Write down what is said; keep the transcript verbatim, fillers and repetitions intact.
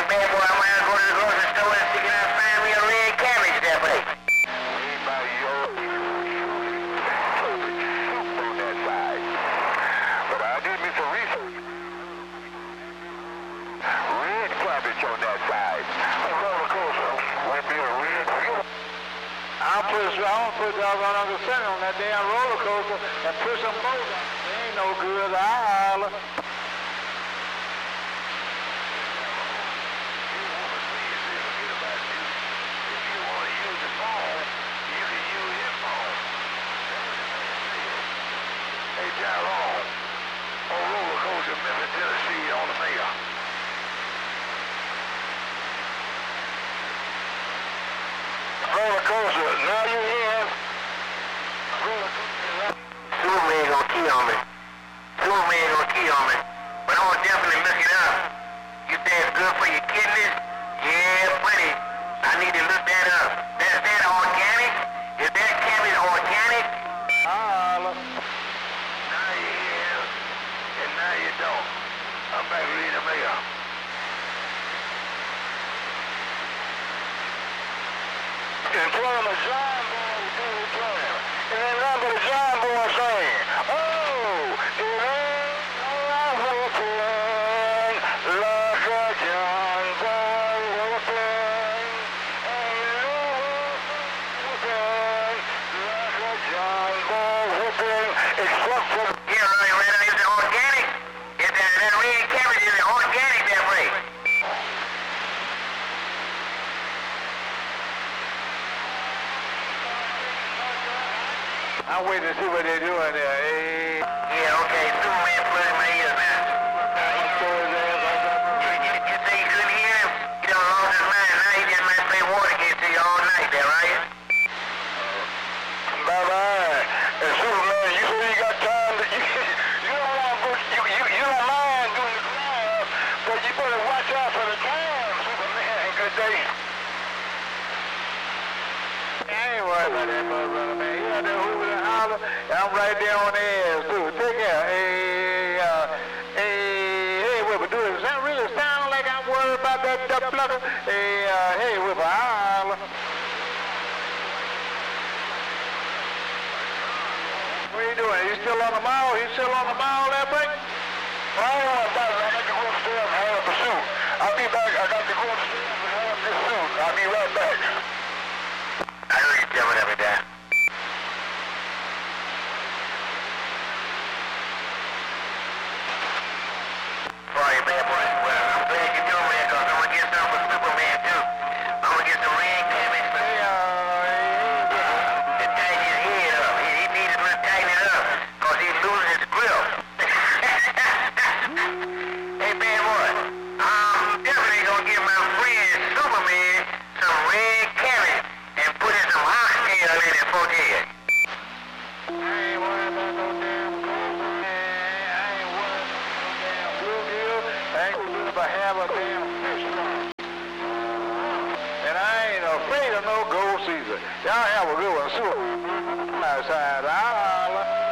bad boy, I might have to go to the grocery store and see can I find me a red cabbage that way. Anybody your soup on that side. But I did me some research. Red cabbage on that side. A roller coaster won't be a red cabbage. I'll put, I'll put doggone Uncle Sonny on that damn roller coaster and put some more down. It ain't no good. I'll holler. Roller coaster, now you in. Superman gonna key on me. Superman gonna key on me. But I'm gonna definitely look it up. You say it's good for your kidneys? Yeah, buddy. I need to look that up. That's that organic? Is that cabbage organic? I'll holler. Now you in, and now you don't. I'm back reading the mail. Employing a John Boy to do his plan. And then nothing but a John Boy saying, oh, it ain't no whipping like a John Boy whipping. Ain't no whipping like a John Boy whipping. Except for Yeah, right, right. Is it organic? Is that, that red cabbage, is it organic that way? I'm waiting to see what they're doing there. Hey. Yeah, okay. Superman flooded my ears now. You, you, you say you couldn't hear him? He done lost his mind. Now he just might play Watergate to you all night there, right? bye-bye. And Superman, you say you got time to, you, you don't want to, you, you, you don't mind doing the crime, but you better watch out for the crime, Superman. Good day. I ain't worried about that motherfucker, man. He out there hooping and hollering. I'm right there on the ass, too. Take care. Hey, uh, hey, hey, Whipper, do it. Does that really sound like I'm worried about that duck plucker? Hey, uh, hey, Whipper, I'll holler. What are you doing? You still on the mall? You still on the mall there, Frank? I don't know about it. I got to go upstairs and hang up the suit. I'll be back. I got to go upstairs and hang up this suit. I'll be right back. I know you're telling me that. Sorry, bad boy. Well, I'm glad you told me that because I'm going to get some for Superman, too. I'm going to get some red cabbage for Hey, uh, to tighten his head up. He, he needs to tighten it up because he's losing his grip. Hey, bad boy. I'm definitely going to give my friend Superman some red cabbage and put in some oxtail in it for him. I ain't worried about no damn good, man. I ain't worried about no damn good deal. I ain't worried about have a damn fish farm. And I ain't afraid of no gold Caesar. Y'all have a good one, too. Outside, I'll holler.